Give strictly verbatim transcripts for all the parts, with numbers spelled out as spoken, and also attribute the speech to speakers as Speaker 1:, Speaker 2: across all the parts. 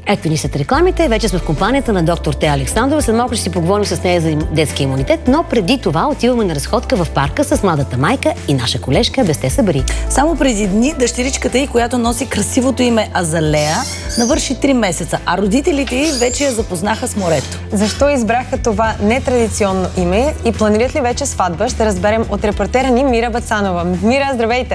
Speaker 1: Ето ни след рекламите. Вече сме в компанията на доктор Тея Александрова. След малко ще си поговорим с нея за детския имунитет, но преди това отиваме на разходка в парка с младата майка и наша колежка Бесте Сабари.
Speaker 2: Само преди дни дъщеричката й, която носи красивото име Азалея, навърши три месеца, а родителите й вече я запознаха с морето.
Speaker 3: Защо избраха това нетрадиционно име и планират ли вече сватба, ще разберем от репортера ни Мира Бацанова. Мира, здравейте!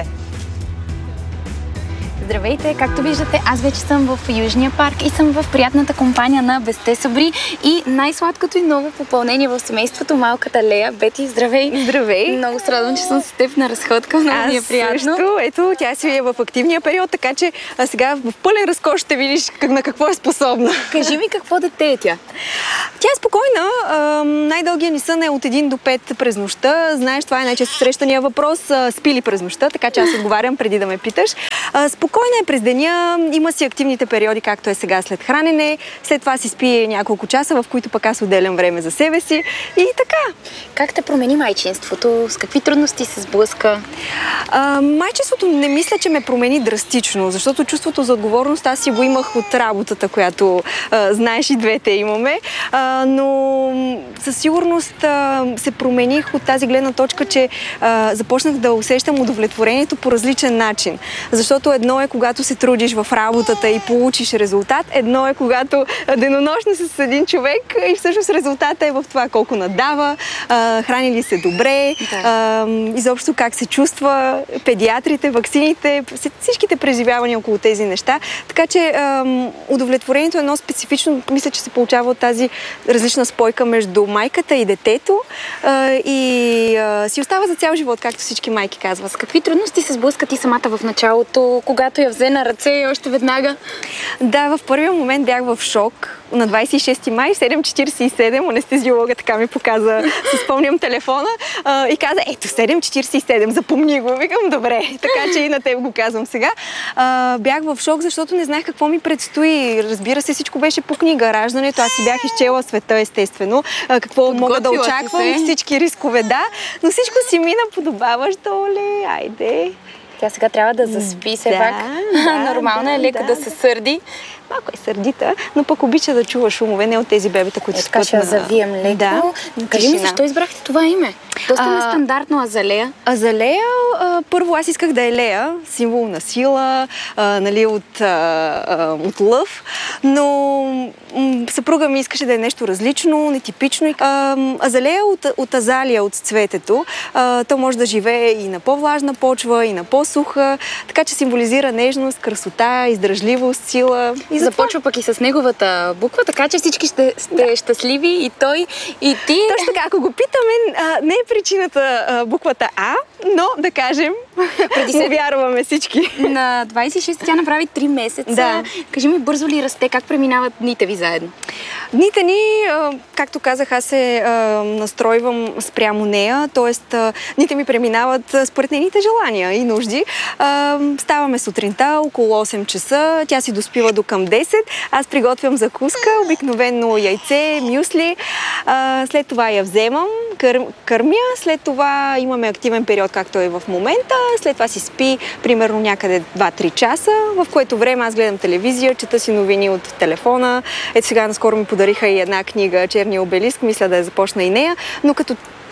Speaker 4: Здравейте! Както виждате, аз вече съм в Южния парк и съм в приятната компания на Бесте Сабари и най-сладкото и ново попълнение в семейството, малката Лея. Бети, здравей!
Speaker 5: Здравей!
Speaker 4: Много се радвам, че съм с теб на разходка. Много ми е приятно.
Speaker 5: Също, ето, тя си е в активния период, така че а сега в пълен разкош ще видиш как, на какво е способна.
Speaker 4: Кажи ми какво дете е тя?
Speaker 5: Тя е спокойна. Най-дългия ни сън е от един до пет през нощта. Знаеш, това е най-често срещания въпрос. Спи ли през нощта? Така че аз отговарям преди да ме питаш. Спокойна е през деня, има си активните периоди, както е сега след хранене. След това си спи няколко часа, в които пък аз отделям време за себе си. И така.
Speaker 4: Как те промени майчинството? С какви трудности се сблъска?
Speaker 5: А, майчинството не мисля, че ме промени драстично, защото чувството за отговорност аз си го имах от работата, която а, знаеш и двете имаме. А, но със сигурност а, се промених от тази гледна точка, че а, започнах да усещам удовлетворението по различен начин. Защото едно е когато се трудиш в работата и получиш резултат, едно е когато денонощно с един човек и всъщност резултатът е в това колко надава, а, храни ли се добре, да. а, изобщо как се чувства, педиатрите, ваксините, всичките преживявания около тези неща. Така че а, удовлетворението е едно специфично, мисля, че се получава от тази различна спойка между майката и детето а, и а, си остава за цял живот, както всички майки казват.
Speaker 4: С какви трудности се сблъска ти самата в началото, когато я взе на ръце и още веднага?
Speaker 5: Да, в първия момент бях в шок. На двадесет и шести май, седем четиридесет и седем, анестезиолога така ми показа, си спомням телефона а, и каза, ето седем четиридесет и седем, запомни го. Викам, добре, така че и на теб го казвам сега. А, бях в шок, защото не знаех какво ми предстои. Разбира се, всичко беше по книга, раждането. Аз си бях изчела света, естествено. А, какво Подготвила мога да очаквам, всички рискове, да. Но всичко си мина подобаващо, оле, айде.
Speaker 4: Тя сега трябва да заспи все
Speaker 5: да,
Speaker 4: пак.
Speaker 5: Да,
Speaker 4: Нормално
Speaker 5: да,
Speaker 4: е леко да,
Speaker 5: да
Speaker 4: се сърди.
Speaker 5: Малко е сърдита, но пък обича да чува шумове, не от тези бебета, които
Speaker 4: е,
Speaker 5: спят.
Speaker 4: Така ще завием леко.
Speaker 5: Да,
Speaker 4: кажи ми, защо избрахте това име? Доста а, нестандартно Азалея.
Speaker 5: Азалея, а, първо аз исках да е Лея, символ на сила, а, нали, от, а, от лъв, но м, съпруга ми искаше да е нещо различно, нетипично. А, Азалея от, от азалия, от цветето, а, то може да живее и на по-влажна почва, и на по-суха, така че символизира нежност, красота, издръжливост, сила. И
Speaker 4: започва пък и с неговата буква, така че всички ще сте да. щастливи, и той, и ти.
Speaker 5: Точно така, ако го питаме, а, не е причината а, буквата А, но да кажем, преди се вярваме всички.
Speaker 4: На двадесет и шести тя направи три месеца.
Speaker 5: Да.
Speaker 4: Кажи ми, бързо ли расте? Как преминават дните ви заедно?
Speaker 5: Дните ни, а, както казах, аз се а, настройвам спрямо нея, т.е. дните ми преминават а, според нейните желания и нужди. А, ставаме сутринта около осем часа, тя си доспива до към десет, аз приготвям закуска, обикновено яйце, мюсли, а, след това я вземам, кър, кърмя, след това имаме активен период, както е в момента, след това си спи примерно някъде два-три часа, в което време аз гледам телевизия, чета си новини от телефона. Ето сега наскоро ми подариха и една книга "Черния обелиск", мисля да я започна и нея, но като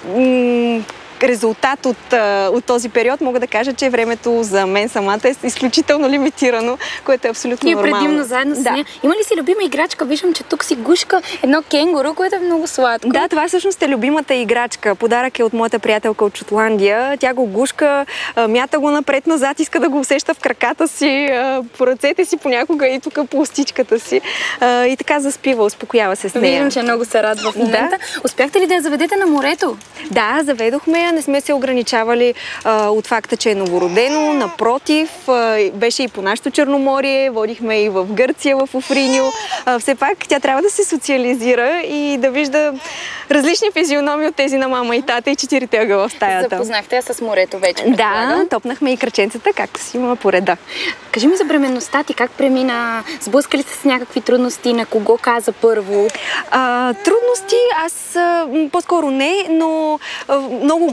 Speaker 5: м- резултат от, от този период мога да кажа, че времето за мен самата е изключително лимитирано, което е абсолютно нормално.
Speaker 4: И предимно заедно с
Speaker 5: да.
Speaker 4: нея. Има ли си любима играчка? Виждам, че тук си гушка едно кенгуру, което е много сладко.
Speaker 5: Да, това всъщност е любимата играчка. Подарък е от моята приятелка от Шотландия. Тя го гушка, мята го напред-назад, иска да го усеща в краката си, по ръцете си понякога и тук по устичката си. И така заспива, успокоява се с нея.
Speaker 4: Виждам, че много се радва в момента. Да. Успяхте ли да я заведете на морето?
Speaker 5: Да, заведохме. Не сме се ограничавали а, от факта, че е новородено. Напротив, а, беше и по нашето Черноморие, водихме и в Гърция, в Офриньо. А, все пак тя трябва да се социализира и да вижда различни физиономии от тези на мама и тата и четирите ъгъла в стаята.
Speaker 4: Запознахте я с морето вече.
Speaker 5: Да, топнахме и краченцата, както си има по реда.
Speaker 4: Кажи ми за бременността ти, как премина? Сблъска ли се с някакви трудности? На кого каза първо?
Speaker 5: А, трудности аз а, по-скоро не, но а, много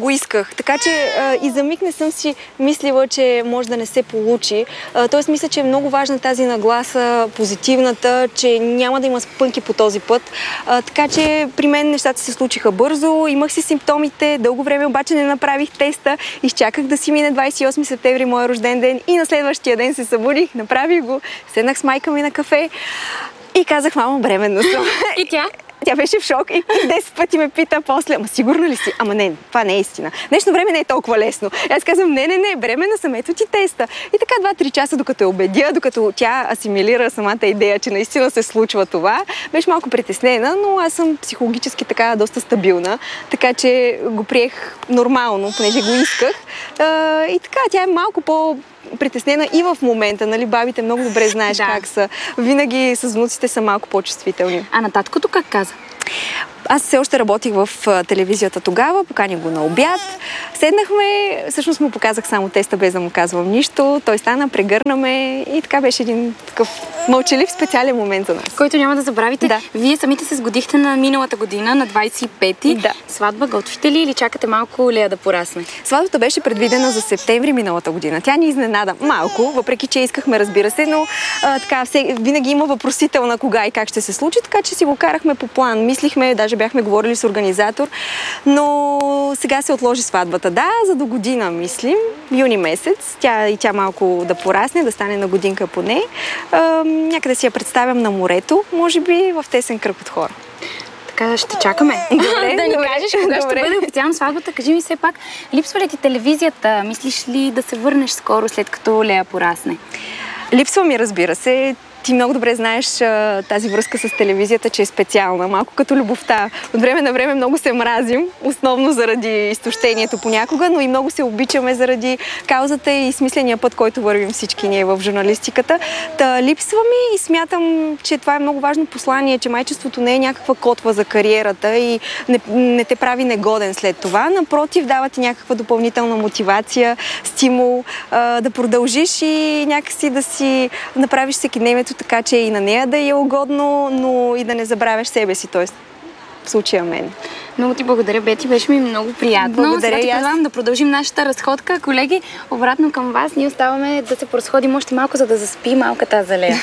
Speaker 5: го исках. Така че а, и за миг не съм си мислила, че може да не се получи. А, тоест мисля, че е много важна тази нагласа, позитивната, че няма да има спънки по този път. А, така че при мен нещата се случиха бързо, имах си симптомите, дълго време обаче не направих теста, изчаках да си мине двадесет и осми септември, моя рожден ден, и на следващия ден се събудих, направих го, седнах с майка ми на кафе и казах: мамо, бременна съм.
Speaker 4: И тя?
Speaker 5: Тя беше в шок и десет пъти ме пита после: ама сигурна ли си? Ама не, това не е истина. Днешно време не е толкова лесно. И аз казвам: не, не, не, бременна съм, ето ти теста. И така два-три часа, докато я убедя, докато тя асимилира самата идея, че наистина се случва това, беше малко притеснена, но аз съм психологически така доста стабилна, така че го приех нормално, понеже го исках. И така, тя е малко по притеснена и в момента, нали, бабите много добре знаеш да. Как са. Винаги с внуците са малко по-чувствителни.
Speaker 4: А на таткото как каза?
Speaker 5: Аз все още работих в телевизията тогава, поканих го на обяд. Седнахме, всъщност му показах само теста, без да му казвам нищо. Той стана, прегърна ме и така беше един такъв мълчалив специален момент за нас.
Speaker 4: Който няма да забравите.
Speaker 5: Да.
Speaker 4: Вие самите се сгодихте на миналата година, на двадесет и пети.
Speaker 5: Да.
Speaker 4: Сватба готвите ли или чакате малко Лея да порасне?
Speaker 5: Сватбата беше предвидена за септември миналата година. Тя ни изненада малко, въпреки че искахме, разбира се, но а, така, все, винаги има въпросител на кога и как ще се случи, така че си го карахме по план. Мислихме, даже бяхме говорили с организатор, но сега се отложи сватбата. Да, за до година мислим, юни месец, тя и тя малко да порасне, да стане на годинка поне. А, някъде си я представям на морето, може би в тесен кръг от хора.
Speaker 4: Така ще чакаме.
Speaker 5: Добре,
Speaker 4: да ни
Speaker 5: добре,
Speaker 4: кажеш кога
Speaker 5: добре.
Speaker 4: ще бъде официално сватбата. Кажи ми все пак, липсва ли ти телевизията? Мислиш ли да се върнеш скоро, след като Лея порасне?
Speaker 5: Липсва ми, разбира се. Ти много добре знаеш а, тази връзка с телевизията, че е специална, малко като любовта. От време на време много се мразим, основно заради изтощението понякога, но и много се обичаме заради каузата и смисления път, който вървим всички ние в журналистиката. Та липсва ми и смятам, че това е много важно послание, че майчеството не е някаква котва за кариерата и не, не те прави негоден след това. Напротив, дава ти някаква допълнителна мотивация, стимул а, да продължиш и някакси да си направиш всекидневието така, че и на нея да е угодно, но и да не забравяш себе си, т.е. в случая мен.
Speaker 4: Много ти благодаря, Бети, беше ми много приятно.
Speaker 5: Благодаря.
Speaker 4: Сега ти предлагам да продължим нашата разходка. Колеги, обратно към вас, ние оставаме да се поразходим още малко, за да заспи малката Азалея.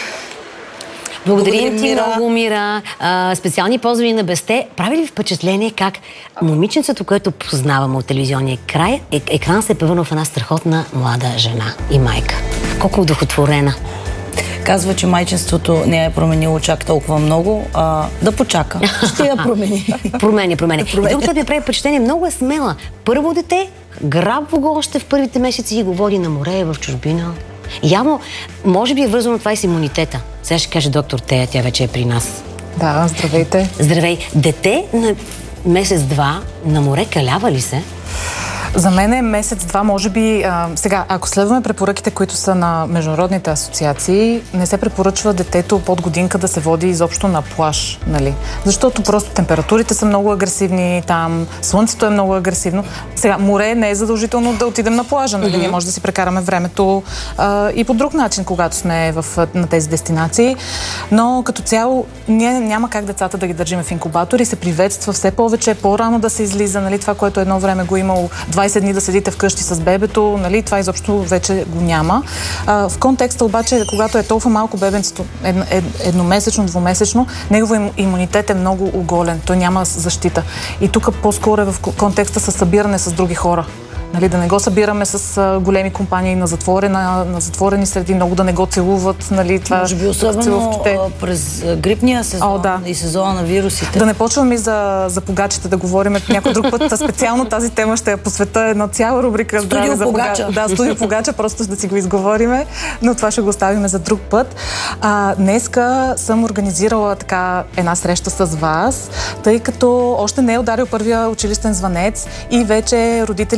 Speaker 1: Благодарим ти много, Мира. А, специални ползвания на Бесте. Прави ли впечатление как момиченцето, което познаваме от телевизионния край, е, екран се е превърнал в една страхотна млада жена и майка? Колко удохотворена.
Speaker 2: Казва, че майчинството не е променило чак толкова много. А, да почака. Ще я промени.
Speaker 1: Промени, промени. И другото ми прави впечатление, много е смела. Първо дете, грабва го още в първите месеци и го води на море, в чужбина. Явно, може би е вързано това и с имунитета. Сега ще каже доктор Тея, тя вече е при нас.
Speaker 6: Да, здравейте.
Speaker 1: Здравей. Дете на месец-два на море калява ли се?
Speaker 6: За мен е месец-два, може би... А, сега, ако следваме препоръките, които са на международните асоциации, не се препоръчва детето под годинка да се води изобщо на плаж, нали? Защото просто температурите са много агресивни там, слънцето е много агресивно. Сега, море не е задължително да отидем на плажа, нали? Mm-hmm. Ние може да си прекараме времето а, и по друг начин, когато сме в, на тези дестинации. Но като цяло, ние няма как децата да ги държим в инкубатори, се приветства все повече, по-рано да се излиза, нали? Това, което едно време го имало двайсет дни да седите вкъщи с бебето, нали, това изобщо вече го няма. А, в контекста обаче, когато е толкова малко бебенцето, ед, ед, едномесечно, двумесечно, неговият имунитет е много оголен, той няма защита. И тук по-скоро е в контекста с събиране с други хора. Нали, да не го събираме с а, големи компании на, затворена, на затворени среди, много да не го целуват. Нали, това,
Speaker 2: може би особено през грипния сезон. О, да. И сезона на вирусите.
Speaker 6: Да не почваме и за, за погачите да говорим някой друг път. Специално тази тема ще я посвета една цяла рубрика.
Speaker 2: Студио за погача.
Speaker 6: Пога... Да, студио погача, просто да си го изговориме, но това ще го оставим за друг път. А, днеска съм организирала така една среща с вас, тъй като още не е ударил първия училищен звънец и вече родителите се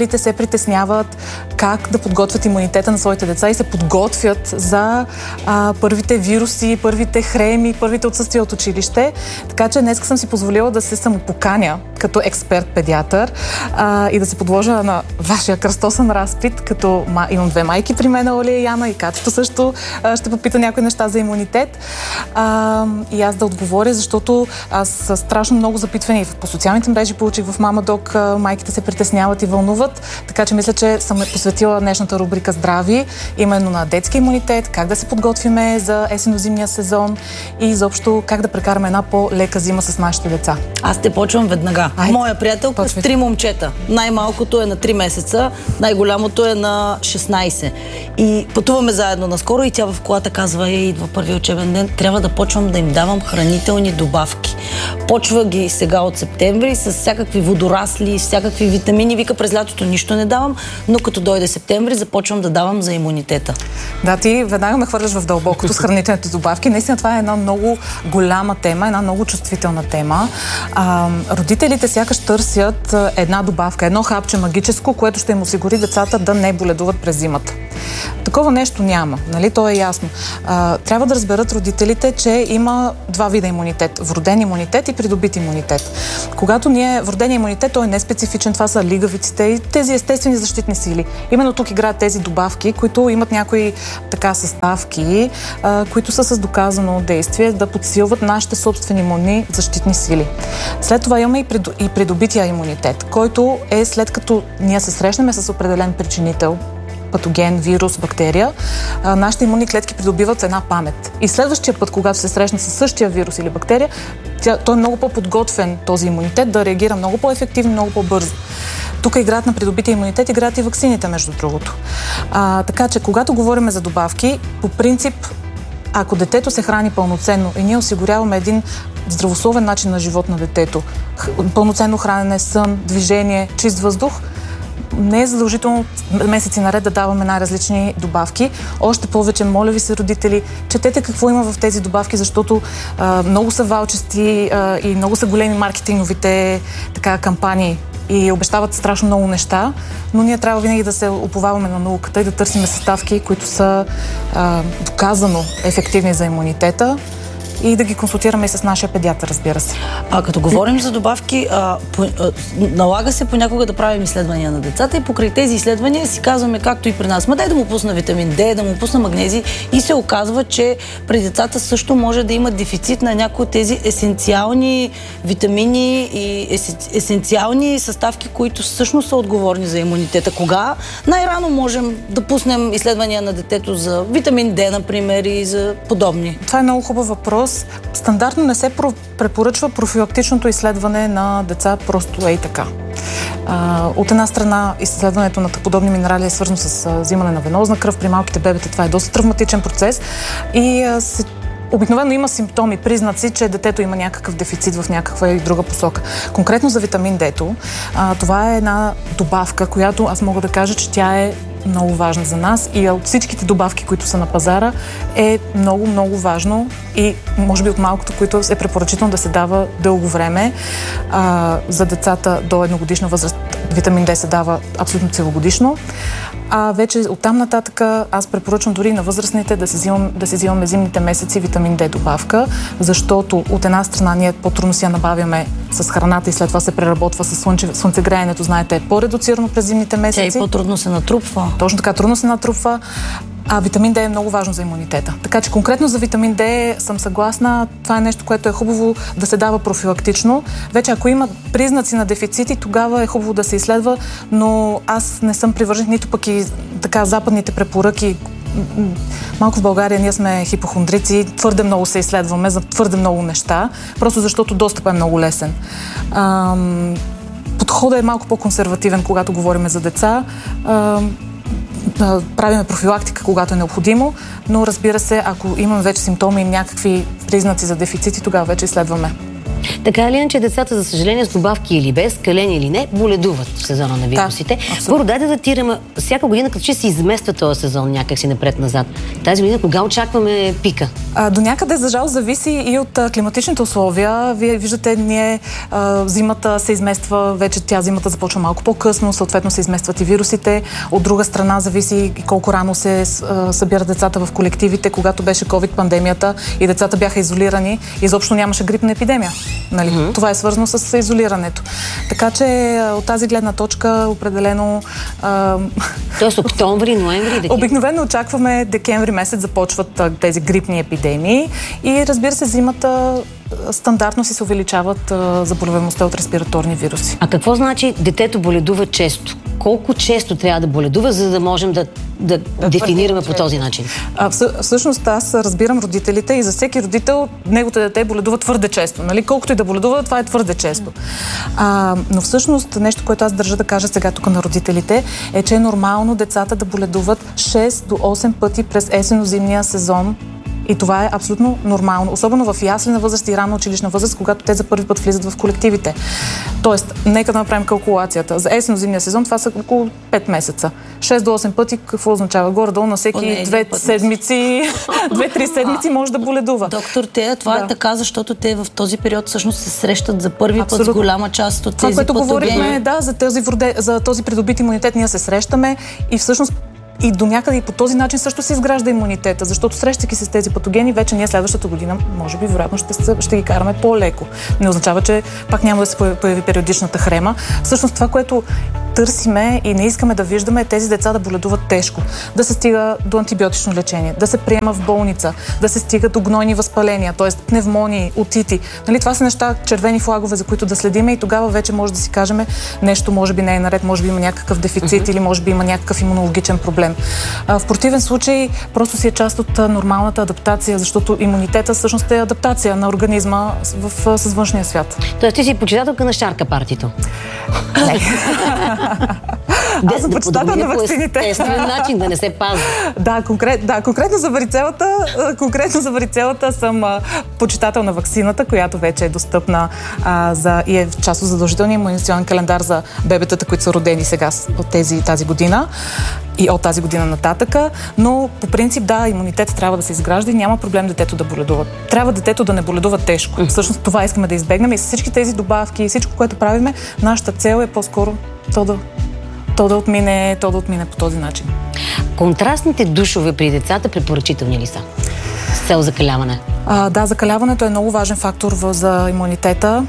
Speaker 6: притесняват как да подготвят имунитета на своите деца и се подготвят за а, първите вируси, първите хреми, първите отсъствия от училище. Така че днес съм си позволила да се самопоканя като експерт-педиатър а, и да се подложа на вашия кръстосен разпит, като ма, имам две майки при мен, Оля и Яна, и Катето също а, ще попита някои неща за имунитет. А, и аз да отговоря, защото аз страшно много запитвания по социалните мрежи получих в Мамадок, майките се притесняват и вълнуват, така че мисля, че съм посветила днешната рубрика Здрави именно на детски имунитет, как да се подготвиме за есенно-зимния сезон и изобщо как да прекараме една по-лека зима с нашите деца.
Speaker 2: Аз те почвам веднага.
Speaker 6: Айде,
Speaker 2: Моя приятелка с три момчета. Най-малкото е на три месеца, най-голямото е на шестнайсет. И пътуваме заедно наскоро и тя в колата казва: е, идва първи учебен ден, трябва да почвам да им давам хранителни добавки. Почва ги сега от септември с всякакви водорасли, всякакви витамини. Вика, през лятото нищо не давам, но като дойде септември, започвам да давам за имунитета.
Speaker 6: Да, ти веднага ме хвърляш в дълбокото с хранителните добавки. Наистина това е една много голяма тема, една много чувствителна тема. А, родителите сякаш търсят една добавка, едно хапче магическо, което ще им осигури децата да не боледуват през зимата. Такова нещо няма, нали? То е ясно. А, трябва да разберат родителите, че има два вида имунитет. Вроден имунитет и придобит имунитет. Когато ние вроден имунитет, той е неспецифичен, това са лигавиците и тези естествени защитни сили. Именно тук играят тези добавки, които имат някои така съставки, а, които са с доказано действие да подсилват нашите собствени имунни защитни сили. След това имаме и, прид... и придобития имунитет, който е след като ние се срещнем с определен причинител, патоген, вирус, бактерия, а, нашите имунни клетки придобиват една памет. И следващия път, когато се срещна с същия вирус или бактерия, тя, той е много по-подготвен, този имунитет, да реагира много по-ефективно, много по-бързо. Тук играят на придобития имунитет, играят и ваксините, между другото. А, така че, когато говорим за добавки, по принцип, ако детето се храни пълноценно и ние осигуряваме един здравословен начин на живот на детето, пълноценно хранене, сън, движение, чист въздух, не е задължително месеци наред да даваме най-различни добавки. Още повече, моля ви се, родители, четете какво има в тези добавки, защото а, много са ваучести а, и много са големи маркетинговите така, кампании и обещават страшно много неща, но ние трябва винаги да се уповаваме на науката и да търсим съставки, които са а, доказано ефективни за имунитета, и да ги консултираме и с нашия педиатър, разбира се.
Speaker 2: А като говорим за добавки, а, по, а, налага се понякога да правим изследвания на децата и покрай тези изследвания си казваме, както и при нас, ма дай да му пусна витамин Д, да му пусна магнези, и се оказва, че при децата също може да има дефицит на някои от тези есенциални витамини и ес, есенциални съставки, които всъщност са отговорни за имунитета. Кога най-рано можем да пуснем изследвания на детето за витамин Д, например, и за подобни?
Speaker 6: Това е много хубав въпрос. Стандартно не се препоръчва профилактичното изследване на деца просто ей така. А, от една страна, изследването на подобни минерали е свързано с а, взимане на венозна кръв. При малките бебета това е доста травматичен процес и а, се обикновено има симптоми, признаци, че детето има някакъв дефицит в някаква и друга посока. Конкретно за витамин Д-то, а, това е една добавка, която аз мога да кажа, че тя е много важна за нас и от всичките добавки, които са на пазара, е много, много важно и може би от малкото, които е препоръчително да се дава дълго време. А, за децата до едногодишна възраст витамин Д се дава абсолютно целогодишно. А вече оттам нататък аз препоръчвам дори на възрастните да се взимам, да се взимаме зимните месеци витамин Д добавка, защото от една страна ние по-трудно си я набавяме с храната и след това се преработва с слънче, слънцегреенето, знаете, е по-редуцирано през зимните месеци.
Speaker 2: Тя и по-трудно се натрупва.
Speaker 6: Точно така, трудно се натрупва. А витамин Д е много важно за имунитета. Така че конкретно за витамин Д съм съгласна. Това е нещо, което е хубаво да се дава профилактично. Вече ако има признаци на дефицити, тогава е хубаво да се изследва, но аз не съм привърженик нито пък и така западните препоръки. Малко в България ние сме хипохондрици, твърде много се изследваме за твърде много неща, просто защото достъпът е много лесен. Ам, подходът е малко по-консервативен, когато говорим за деца. Ам, правиме профилактика, когато е необходимо, но разбира се, ако имаме вече симптоми и някакви признаци за дефицити, тогава вече изследваме.
Speaker 1: Така или иначе, децата, за съжаление, с добавки или без, калени или не, боледуват в сезона на вирусите. Да, първо, дай да датираме. Всяка година, като че се измества този сезон някакси напред-назад. Тази година кога очакваме пика?
Speaker 6: А, до някъде, за жал, зависи и от а, климатичните условия. Вие виждате, ние а, зимата се измества, вече тя зимата започва малко по-късно, съответно се изместват и вирусите. От друга страна, зависи и колко рано се а, събират децата в колективите. Когато беше ковид-пандемията и децата бяха изолирани, изобщо нямаше грипна епидемия. Нали? Mm-hmm. Това е свързано с изолирането. Така че от тази гледна точка определено... А...
Speaker 1: Тоест октомври, ноември, декември?
Speaker 6: Обикновено очакваме декември месец започват а, тези грипни епидемии и разбира се, зимата стандартно си се увеличават а, заболеваемостта от респираторни вируси.
Speaker 1: А какво значи детето боледува често? Колко често трябва да боледува, за да можем да, да, да дефинираме по този начин?
Speaker 6: А, всъщност аз разбирам родителите и за всеки родител неговото дете боледува твърде често. Нали? Колкото и да боледува, това е твърде често. А, но всъщност нещо, което аз държа да кажа сега тук на родителите, е, че е нормално децата да боледуват шест до осем пъти през есенно-зимния сезон. И това е абсолютно нормално. Особено в яслена възраст и ранна училищна възраст, когато те за първи път влизат в колективите. Тоест, нека да направим калкулацията. За есенно-зимния сезон това са около пет месеца. шест до осем пъти, какво означава? Горе-долу на всеки две седмици, две-три седмици може да боледува.
Speaker 2: Доктор, те, това да. е така, защото те в този период всъщност се срещат за първи
Speaker 6: Абсолютно.
Speaker 2: път с голяма част от тези
Speaker 6: това, което
Speaker 2: патогени.
Speaker 6: говорихме, да, за този, вроде, за този придобит имунитет ние се срещаме и всъщност и до някъде и по този начин също се изгражда имунитета, защото срещайки се с тези патогени, вече ние следващата година, може би, вероятно, ще, ще ги караме по-леко. Не означава, че пак няма да се появи периодичната хрема. Всъщност това, което търсиме и не искаме да виждаме, е тези деца да боледуват тежко, да се стига до антибиотично лечение, да се приема в болница, да се стига до гнойни възпаления, т.е. пневмонии, отити. Нали, това са неща, червени флагове, за които да следиме и тогава вече може да си кажем нещо, може би не е наред, може би има някакъв дефицит uh-huh. или може би има някакъв имунологичен проблем. А, в противен случай просто си е част от нормалната адаптация, защото имунитета всъщност е адаптация на организма в, в, с външния свят.
Speaker 1: Тоест ти си почитателка на шарка партито.
Speaker 6: Аз съм почитател на ваксините.
Speaker 1: Естествен начин да не се пазва.
Speaker 6: Да, конкрет, да, конкретно за варицелата, конкретно за варицелата съм а, почитател на ваксината, която вече е достъпна а, за, и е част от задължителния имунизационен календар за бебетата, които са родени сега от тези, тази година и от тази година нататъка, но по принцип да, имунитет трябва да се изгражда и няма проблем детето да боледува. Трябва детето да не боледува тежко. Всъщност това искаме да избегнем и с всички тези добавки и всичко, което правиме, нашата цел е по-скоро то да, то да отмине, то да отмине по този начин.
Speaker 1: Контрастните душове при децата препоръчителни ли са? С цел закаляване?
Speaker 6: А, да, закаляването е много важен фактор за имунитета.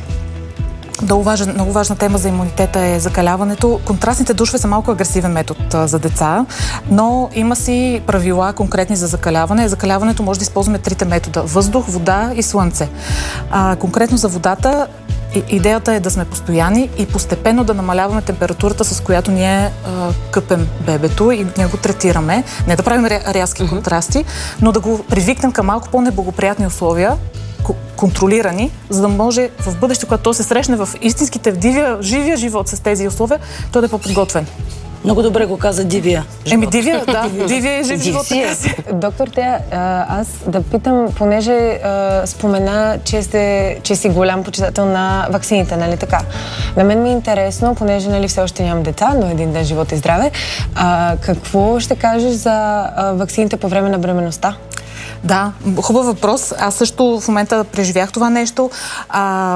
Speaker 6: Много, важен, много важна тема за имунитета е закаляването. Контрастните душове са малко агресивен метод а, за деца, но има си правила конкретни за закаляване. Закаляването може да използваме трите метода – въздух, вода и слънце. А, конкретно за водата идеята е да сме постоянни и постепенно да намаляваме температурата, с която ние а, къпем бебето и ние го третираме. Не да правим рязки mm-hmm. контрасти, но да го привикнем към малко по-неблагоприятни условия, контролирани, за да може в бъдеще, когато то се срещне в истинските, в дивия, живия живот с тези условия, той да е по-подготвен.
Speaker 2: Много добре го каза дивия живот.
Speaker 6: Еми дивия, да, дивия и жив живот.
Speaker 3: Доктор Тея, аз да питам, понеже спомена, че, сте, че си голям почитател на ваксините, нали така? На мен ми е интересно, понеже нали, все още нямам деца, но един ден живот и здраве. А, какво ще кажеш за а, ваксините по време на бременността?
Speaker 6: Да, хубав въпрос. Аз също в момента преживях това нещо. А,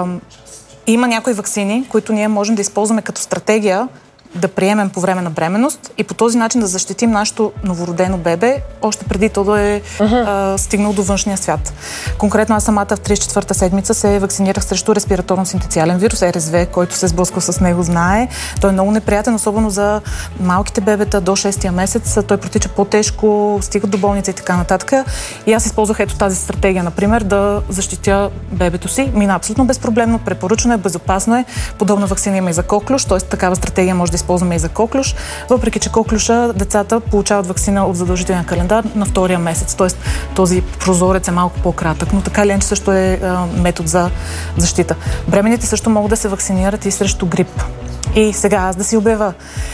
Speaker 6: има някои ваксини, които ние можем да използваме като стратегия да приемем по време на бременност и по този начин да защитим нашето новородено бебе, още преди то да е uh-huh. а, стигнал до външния свят. Конкретно аз самата в тридесет и четвърта седмица се вакцинирах срещу респираторно-синтециален вирус, Р С В, който се сблъсква с него, знае. Той е много неприятен, особено за малките бебета до шестия месец. Той протича по-тежко, стига до болница и така нататък. И аз използвах ето тази стратегия, например, да защитя бебето си. Мина абсолютно безпроблемно, препоръчано е, безопасно е. Подобна вакцина има и за коклюш, т.е. такава стратегия може да използваме и за коклюш, въпреки че коклюша децата получават ваксина от задължителен календар на втория месец, т.е. този прозорец е малко по-кратък, но така или иначе също е а, метод за защита. Бременните също могат да се вакцинират и срещу грип. И сега аз да си обява.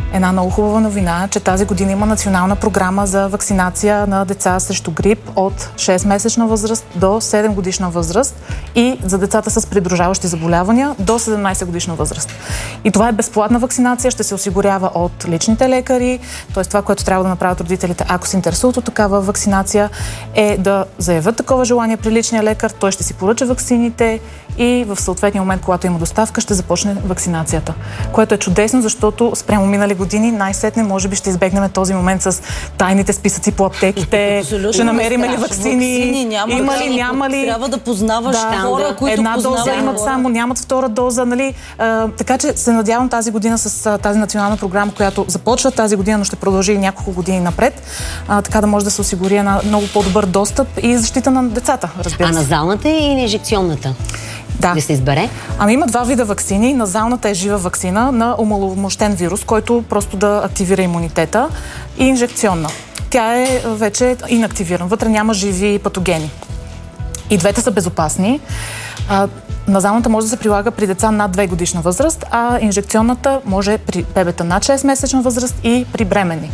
Speaker 6: една много хубава новина, че тази година има национална програма за вакцинация на деца срещу грип от шест-месечна възраст до седем годишна възраст и за децата с придружаващи заболявания до седемнайсет годишна възраст. И това е безплатна вакцинация, ще се осигурява от личните лекари, т.е. това, което трябва да направят родителите, ако се интересуват от такава вакцинация, е да заявят такова желание при личния лекар, той ще си поръча ваксините и в съответния момент, когато има доставка, ще започне вакцинацията. Което е чудесно, защото спрямо минали години най-сетне може би ще избегнем този момент с тайните списъци по аптеките, ще намерим ли вакцини,
Speaker 2: вакцини няма,
Speaker 6: има ли, няма ли.
Speaker 2: Трябва да познаваш
Speaker 6: да,
Speaker 2: хора,
Speaker 6: да.
Speaker 2: които
Speaker 6: Една
Speaker 2: познават
Speaker 6: доза имат
Speaker 2: хора.
Speaker 6: само, нямат втора доза, нали? А, така че се надявам тази година с а, тази национална програма, която започва тази година, но ще продължи и няколко години напред, а, така да може да се осигури на много по-добър достъп и защита на децата, разбира се.
Speaker 1: А назалната и на инжекционната?
Speaker 6: Да.
Speaker 1: Да се избере?
Speaker 6: Ами има два вида ваксини. Назалната е жива ваксина на омаломощен вирус, който просто да активира имунитета, и инжекционна. Тя е вече инактивирана. Вътре няма живи патогени. И двете са безопасни. А, назалната може да се прилага при деца над две годишна възраст, а инжекционната може при бебета над шест-месечна възраст и при бременни.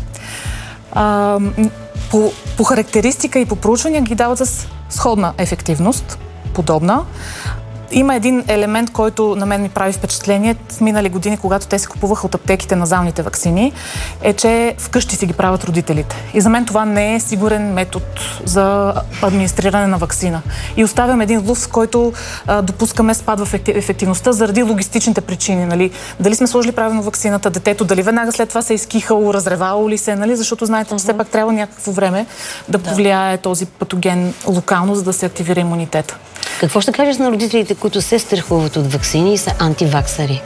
Speaker 6: А, по, по характеристика и по проучвания ги дават с сходна ефективност, подобна. Има един елемент, който на мен ми прави впечатление в минали години, когато те се купуваха от аптеките назалните ваксини, е, че вкъщи си ги правят родителите. И за мен това не е сигурен метод за администриране на ваксина. И оставям един луф, с който а, допускаме спад в ефективността заради логистичните причини. Нали? Дали сме сложили правилно ваксината, детето, дали веднага след това се е изкихало, разревало ли се, нали? Защото знаете, че все пак трябва някакво време да повлияе този патоген локално, за да се активира имунитета.
Speaker 1: Какво ще кажеш на родителите, които се страхуват от ваксини и са антиваксари?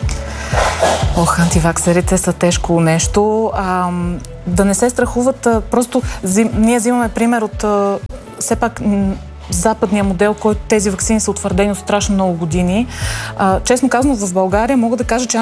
Speaker 6: Ох, антиваксарите са тежко нещо. А, да не се страхуват, а, просто зим, ние взимаме пример от а, все пак м- западния модел, който тези ваксини са утвърдени от страшно много години. А, честно казано, в България мога да кажа, че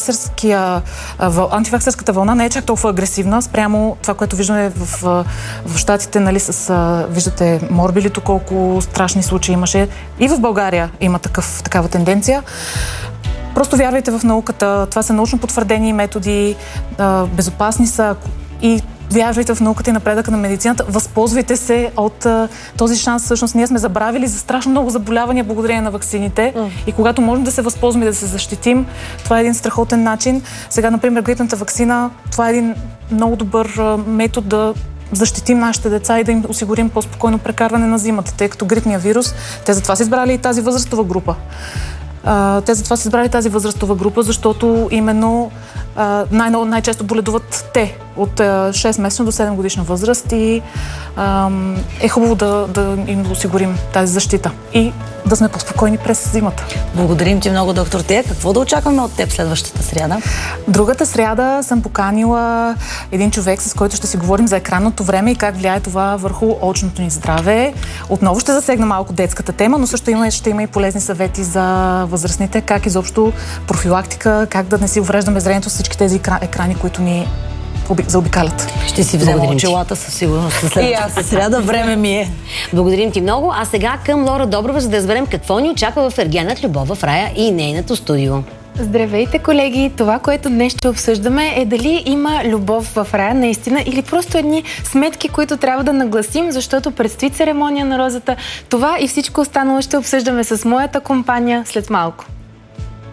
Speaker 6: антиваксърската вълна не е чак толкова агресивна спрямо това, което виждаме в, в Щатите, нали, с, а, виждате морбилито, колко страшни случаи имаше. И в България има такъв, такава тенденция. Просто вярвайте в науката. Това са научно потвърдени методи, а, безопасни са и вярвайте в науката и напредъка на медицината. Възползвайте се от а, този шанс. Всъщност ние сме забравили за страшно много заболявания благодарение на ваксините. Mm. И когато можем да се възползваме и да се защитим, това е един страхотен начин. Сега, например, грипната ваксина, това е един много добър а, метод да защитим нашите деца и да им осигурим по-спокойно прекарване на зимата, тъй като грипния вирус, те затова са избрали и тази възрастова група. Uh, те затова са избрали тази възрастова група, защото именно uh, най- най-често боледуват те от uh, шест-месечна до седем годишна възраст и uh, е хубаво да, да им осигурим тази защита и да сме по-спокойни през зимата.
Speaker 2: Благодарим ти много, доктор Тея. Какво да очакваме от теб следващата сряда?
Speaker 6: Другата сряда съм поканила един човек, с който ще си говорим за екранното време и как влияе това върху очното ни здраве. Отново ще засегна малко детската тема, но също има, ще има и полезни съвети за възрастните, как изобщо профилактика, как да не си увреждаме зрението с всички тези екрани, които ни заобикалят.
Speaker 2: Ще си взема очилата със сигурност след следващата сряда. Време ми е.
Speaker 1: Благодарим ти много. А сега към Лора Добрева, за да разберем какво ни очаква в Ергенът Любов в рая и нейното студио.
Speaker 3: Здравейте, колеги! Това, което днес ще обсъждаме, е дали има любов в рая наистина или просто едни сметки, които трябва да нагласим, защото предстои церемония на розата. Това и всичко останало ще обсъждаме с моята компания след малко.